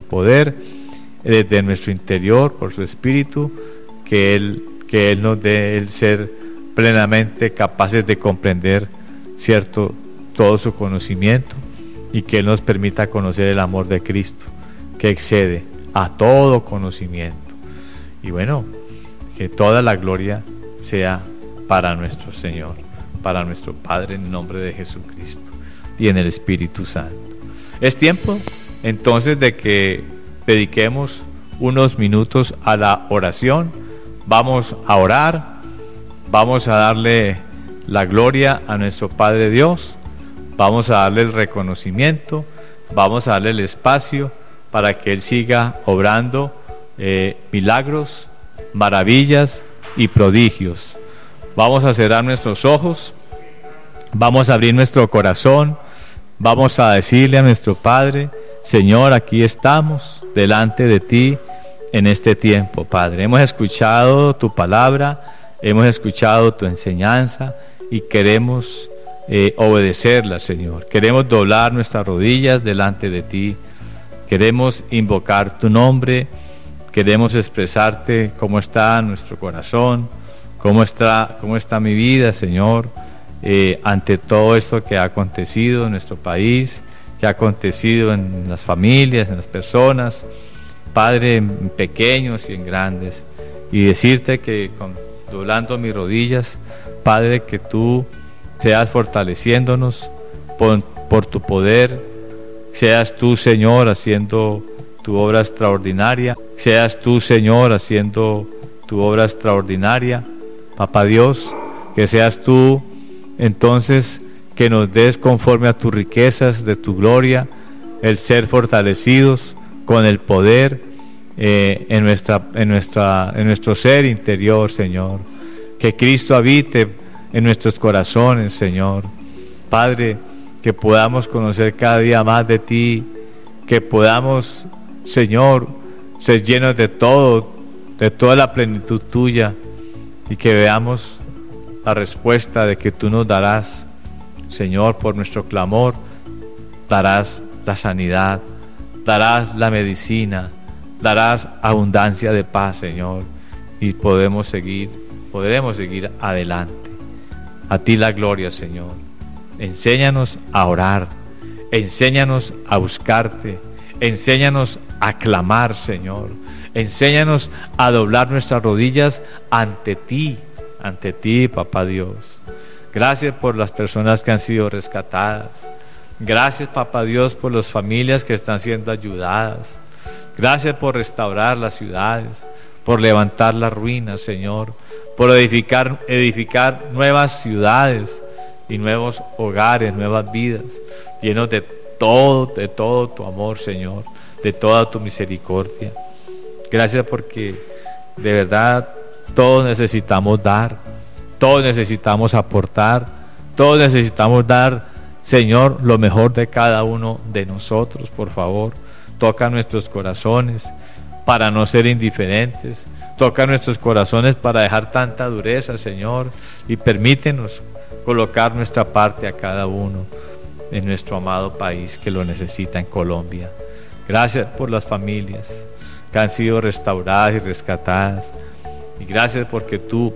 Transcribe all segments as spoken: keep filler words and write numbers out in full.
poder, desde nuestro interior, por su Espíritu, que Él, que Él nos dé el ser plenamente capaces de comprender, cierto, todo su conocimiento, y que Él nos permita conocer el amor de Cristo, que excede a todo conocimiento. Y bueno, que toda la gloria sea para nuestro Señor, para nuestro Padre, en nombre de Jesucristo y en el Espíritu Santo. Es tiempo entonces de que dediquemos unos minutos a la oración. Vamos a orar, vamos a darle la gloria a nuestro Padre Dios, vamos a darle el reconocimiento, vamos a darle el espacio para que Él siga obrando eh, milagros, maravillas y prodigios. Vamos a cerrar nuestros ojos, vamos a abrir nuestro corazón, vamos a decirle a nuestro Padre: Señor, aquí estamos delante de ti en este tiempo, Padre. Hemos escuchado tu palabra, hemos escuchado tu enseñanza y queremos eh, obedecerla, Señor. Queremos doblar nuestras rodillas delante de ti, queremos invocar tu nombre, queremos expresarte cómo está nuestro corazón, cómo está, cómo está mi vida, Señor, eh, ante todo esto que ha acontecido en nuestro país, que ha acontecido en las familias, en las personas, Padre, en pequeños y en grandes, y decirte que con, doblando mis rodillas, Padre, que tú seas fortaleciéndonos por, por tu poder, seas tú, Señor, haciendo tu obra extraordinaria, seas tú, Señor, haciendo tu obra extraordinaria, Papá Dios, que seas tú entonces que nos des conforme a tus riquezas de tu gloria, el ser fortalecidos con el poder eh, en, nuestra, en, nuestra, en nuestro ser interior, Señor. Que Cristo habite en nuestros corazones, Señor. Padre, que podamos conocer cada día más de ti, que podamos, Señor, ser llenos de todo, de toda la plenitud tuya, y que veamos la respuesta de que tú nos darás, Señor, por nuestro clamor. Darás la sanidad, darás la medicina, darás abundancia de paz, Señor, y podemos seguir, podremos seguir adelante. A ti la gloria, Señor. Enséñanos a orar, enséñanos a buscarte, enséñanos a clamar, Señor. Enséñanos a doblar nuestras rodillas ante ti, ante ti, Papá Dios. Gracias por las personas que han sido rescatadas. Gracias, Papá Dios, por las familias que están siendo ayudadas. Gracias por restaurar las ciudades, por levantar las ruinas, Señor, por edificar, edificar nuevas ciudades y nuevos hogares, nuevas vidas, llenos de todo, de todo tu amor, Señor, de toda tu misericordia. Gracias porque de verdad todos necesitamos dar, todos necesitamos aportar, todos necesitamos dar, Señor, lo mejor de cada uno de nosotros. Por favor, toca nuestros corazones para no ser indiferentes, toca nuestros corazones para dejar tanta dureza, Señor, y permítenos colocar nuestra parte a cada uno en nuestro amado país que lo necesita, en Colombia. Gracias por las familias que han sido restauradas y rescatadas, y gracias porque tú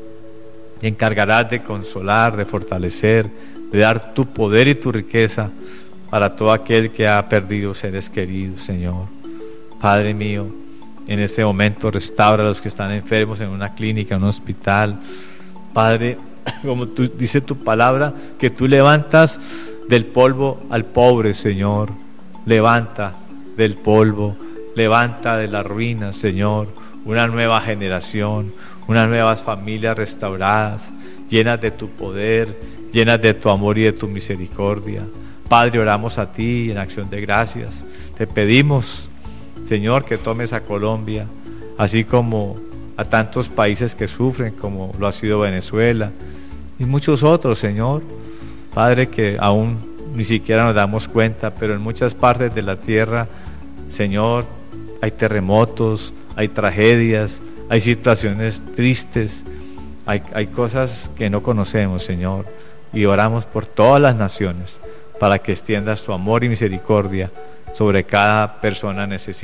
te encargarás de consolar, de fortalecer, de dar tu poder y tu riqueza para todo aquel que ha perdido seres queridos, Señor. Padre mío, en este momento restaura a los que están enfermos en una clínica, en un hospital. Padre, como tú, dice tu palabra, que tú levantas del polvo al pobre, Señor. Levanta del polvo, levanta de las ruinas, Señor, una nueva generación, unas nuevas familias restauradas, llenas de tu poder, llenas de tu amor y de tu misericordia. Padre, oramos a ti en acción de gracias. Te pedimos, Señor, que tomes a Colombia, así como a tantos países que sufren, como lo ha sido Venezuela y muchos otros, Señor. Padre, que aún ni siquiera nos damos cuenta, pero en muchas partes de la tierra, Señor, hay terremotos, hay tragedias, hay situaciones tristes, hay, hay cosas que no conocemos, Señor, y oramos por todas las naciones para que extiendas tu amor y misericordia sobre cada persona necesitada.